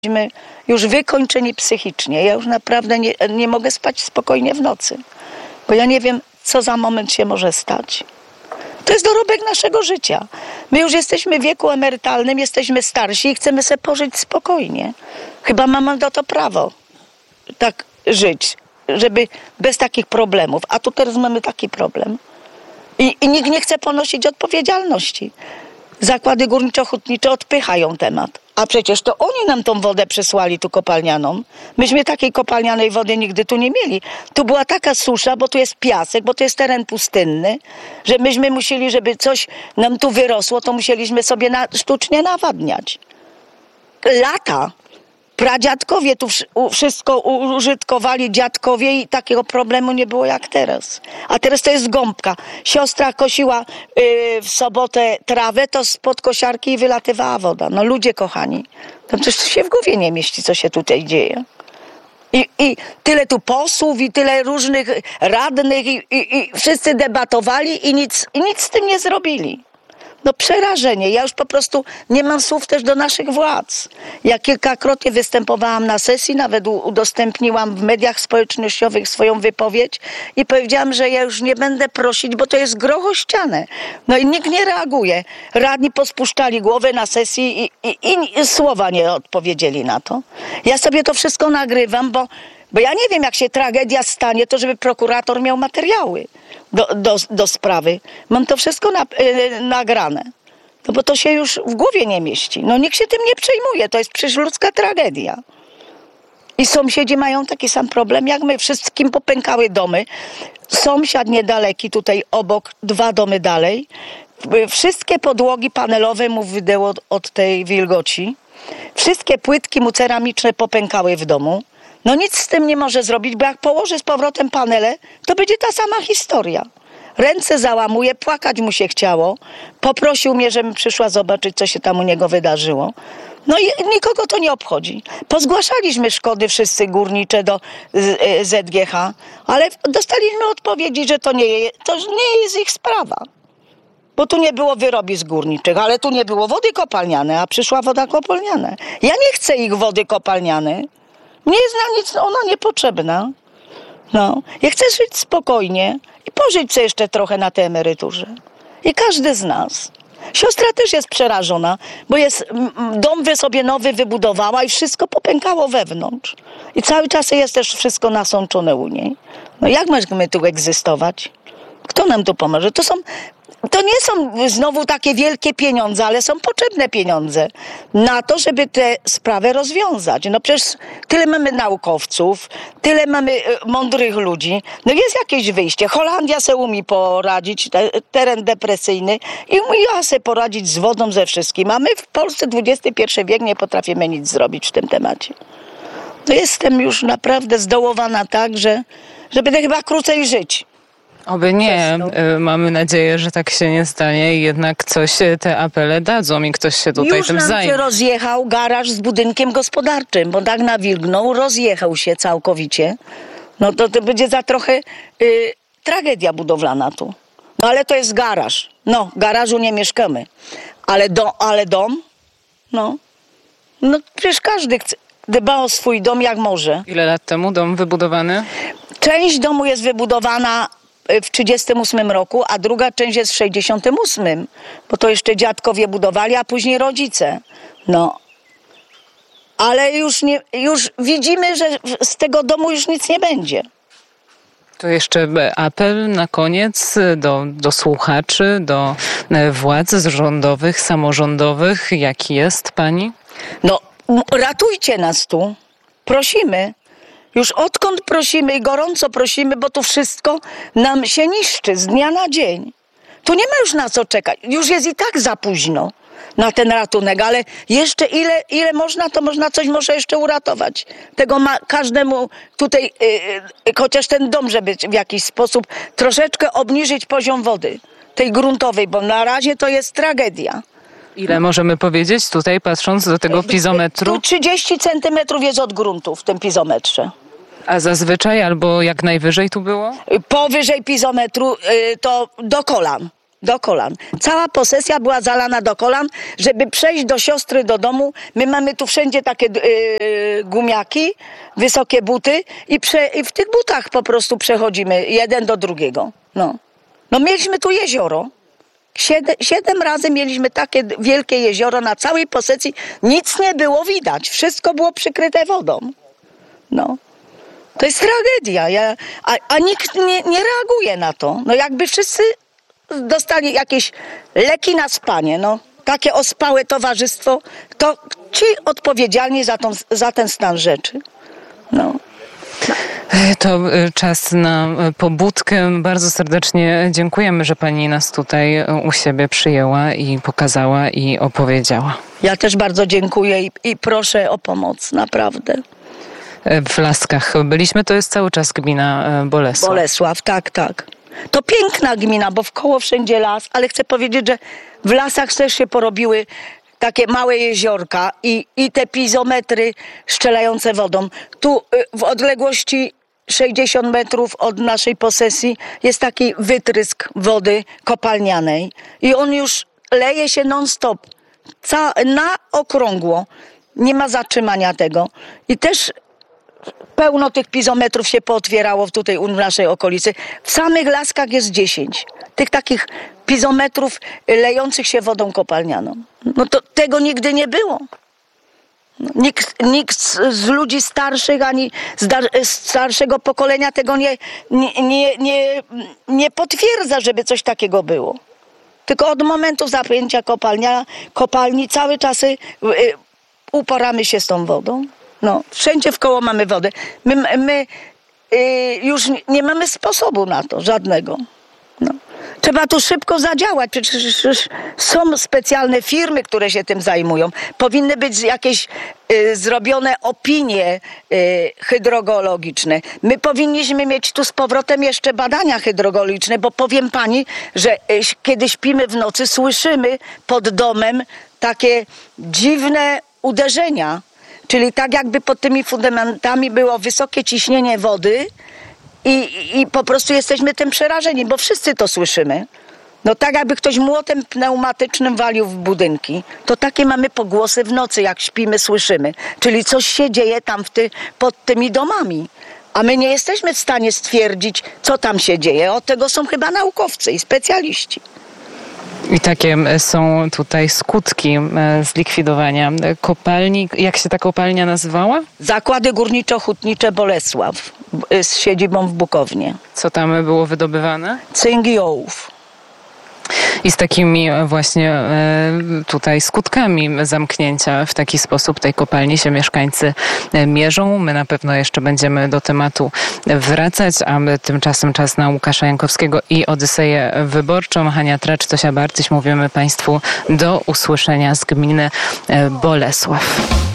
już wykończeni psychicznie. Ja już naprawdę nie mogę spać spokojnie w nocy, bo ja nie wiem, co za moment się może stać. To jest dorobek naszego życia. My już jesteśmy w wieku emerytalnym, jesteśmy starsi i chcemy sobie pożyć spokojnie. Chyba mamy do to prawo tak żyć, żeby bez takich problemów. A tu teraz mamy taki problem. I nikt nie chce ponosić odpowiedzialności. Zakłady górniczo-hutnicze odpychają temat. A przecież to oni nam tą wodę przysłali tu kopalnianą. Myśmy takiej kopalnianej wody nigdy tu nie mieli. Tu była taka susza, bo tu jest piasek, bo tu jest teren pustynny, że myśmy musieli, żeby coś nam tu wyrosło, to musieliśmy sobie sztucznie nawadniać. Lata. Pradziadkowie tu wszystko użytkowali, dziadkowie i takiego problemu nie było jak teraz. A teraz to jest gąbka. Siostra kosiła w sobotę trawę, to spod kosiarki wylatywała woda. No ludzie kochani, to przecież się w głowie nie mieści, co się tutaj dzieje. I tyle tu posłów, i tyle różnych radnych, i wszyscy debatowali i nic z tym nie zrobili. No przerażenie. Ja już po prostu nie mam słów też do naszych władz. Ja kilkakrotnie występowałam na sesji, nawet udostępniłam w mediach społecznościowych swoją wypowiedź i powiedziałam, że ja już nie będę prosić, bo to jest groch o ścianę. No i nikt nie reaguje. Radni pospuszczali głowę na sesji i słowa nie odpowiedzieli na to. Ja sobie to wszystko nagrywam, bo ja nie wiem, jak się tragedia stanie, to żeby prokurator miał materiały do sprawy. Mam to wszystko nagrane. No bo to się już w głowie nie mieści. No nikt się tym nie przejmuje. To jest przecież ludzka tragedia. I sąsiedzi mają taki sam problem jak my. Wszystkim popękały domy. Sąsiad niedaleki, tutaj obok, 2 domy dalej. Wszystkie podłogi panelowe mu wydęło od tej wilgoci. Wszystkie płytki mu ceramiczne popękały w domu. No nic z tym nie może zrobić, bo jak położy z powrotem panele, to będzie ta sama historia. Ręce załamuje, płakać mu się chciało. Poprosił mnie, żebym przyszła zobaczyć, co się tam u niego wydarzyło. No i nikogo to nie obchodzi. Pozgłaszaliśmy szkody wszyscy górnicze do ZGH, ale dostaliśmy odpowiedzi, że to nie jest ich sprawa. Bo tu nie było wyrobisk górniczych, ale tu nie było wody kopalnianej, a przyszła woda kopalniana. Ja nie chcę ich wody kopalnianej. Mnie jest na nic ona niepotrzebna. No, ja chcę żyć spokojnie i pożyć sobie jeszcze trochę na tej emeryturze. I każdy z nas. Siostra też jest przerażona, bo dom sobie nowy wybudowała i wszystko popękało wewnątrz. I cały czas jest też wszystko nasączone u niej. No jak możemy tu egzystować? Kto nam tu pomoże? To nie są znowu takie wielkie pieniądze, ale są potrzebne pieniądze na to, żeby tę sprawę rozwiązać. No przecież tyle mamy naukowców, tyle mamy mądrych ludzi. No jest jakieś wyjście. Holandia se umie poradzić, teren depresyjny i umiała se poradzić z wodą, ze wszystkim. A my w Polsce XXI wiek nie potrafimy nic zrobić w tym temacie. No jestem już naprawdę zdołowana tak, że będę chyba krócej żyć. Oby nie. Mamy nadzieję, że tak się nie stanie i jednak coś te apele dadzą i ktoś się tutaj tym zajmie. Już nam się rozjechał garaż z budynkiem gospodarczym, bo tak nawilgnął, rozjechał się całkowicie. No to będzie za trochę tragedia budowlana tu. No ale to jest garaż. No, garażu nie mieszkamy. Ale dom? No przecież każdy dba o swój dom jak może. Ile lat temu dom wybudowany? Część domu jest wybudowana w 1938 roku, a druga część jest w 1968, bo to jeszcze dziadkowie budowali, a później rodzice. No. Ale już widzimy, że z tego domu już nic nie będzie. To jeszcze apel na koniec do słuchaczy, do władz rządowych, samorządowych. Jaki jest pani? No, ratujcie nas tu. Prosimy. Już odkąd prosimy i gorąco prosimy, bo tu wszystko nam się niszczy z dnia na dzień. Tu nie ma już na co czekać. Już jest i tak za późno na ten ratunek, ale jeszcze ile można, to można coś może jeszcze uratować. Tego ma każdemu tutaj, chociaż ten dom, żeby w jakiś sposób troszeczkę obniżyć poziom wody, tej gruntowej, bo na razie to jest tragedia. Ile możemy powiedzieć tutaj, patrząc do tego pizometru? Tu 30 centymetrów jest od gruntu w tym pizometrze. A zazwyczaj albo jak najwyżej tu było? Powyżej pizometru to do kolan. Do kolan. Cała posesja była zalana do kolan, żeby przejść do siostry do domu. My mamy tu wszędzie takie gumiaki, wysokie buty i w tych butach po prostu przechodzimy jeden do drugiego. No mieliśmy tu jezioro. 7 razy mieliśmy takie wielkie jezioro na całej posesji. Nic nie było widać. Wszystko było przykryte wodą. No. To jest tragedia. A nikt nie reaguje na to. No jakby wszyscy dostali jakieś leki na spanie. No. Takie ospałe towarzystwo. To ci odpowiedzialni za ten stan rzeczy. No. To czas na pobudkę. Bardzo serdecznie dziękujemy, że pani nas tutaj u siebie przyjęła i pokazała i opowiedziała. Ja też bardzo dziękuję i proszę o pomoc, naprawdę. W Laskach byliśmy, to jest cały czas gmina Bolesław. Bolesław, tak. To piękna gmina, bo wkoło wszędzie las, ale chcę powiedzieć, że w lasach też się porobiły takie małe jeziorka i te pizometry strzelające wodą. Tu w odległości 60 metrów od naszej posesji jest taki wytrysk wody kopalnianej i on już leje się non-stop, na okrągło. Nie ma zatrzymania tego. I też pełno tych pizometrów się pootwierało tutaj w naszej okolicy. W samych Laskach jest 10. Tych takich pizometrów lejących się wodą kopalnianą. No to tego nigdy nie było. Nikt z ludzi starszych, ani z starszego pokolenia tego nie potwierdza, żeby coś takiego było. Tylko od momentu zamknięcia kopalni cały czas uporamy się z tą wodą. No, wszędzie wkoło mamy wodę. My już nie mamy sposobu na to, żadnego. No. Trzeba tu szybko zadziałać. Przecież są specjalne firmy, które się tym zajmują. Powinny być jakieś zrobione opinie hydrogeologiczne. My powinniśmy mieć tu z powrotem jeszcze badania hydrogeologiczne, bo powiem pani, że kiedy śpimy w nocy, słyszymy pod domem takie dziwne uderzenia. Czyli tak jakby pod tymi fundamentami było wysokie ciśnienie wody i po prostu jesteśmy tym przerażeni, bo wszyscy to słyszymy. No tak jakby ktoś młotem pneumatycznym walił w budynki. To takie mamy pogłosy w nocy, jak śpimy, słyszymy. Czyli coś się dzieje tam pod tymi domami. A my nie jesteśmy w stanie stwierdzić, co tam się dzieje. Od tego są chyba naukowcy i specjaliści. I takie są tutaj skutki zlikwidowania kopalni. Jak się ta kopalnia nazywała? Zakłady Górniczo-Hutnicze Bolesław z siedzibą w Bukownie. Co tam było wydobywane? Cynk i ołów. I z takimi właśnie tutaj skutkami zamknięcia w taki sposób tej kopalni się mieszkańcy mierzą. My na pewno jeszcze będziemy do tematu wracać, a tymczasem czas na Łukasza Jankowskiego i Odyseję Wyborczą. Hania Tracz, Zosia Bartyś, mówimy Państwu do usłyszenia z gminy Bolesław.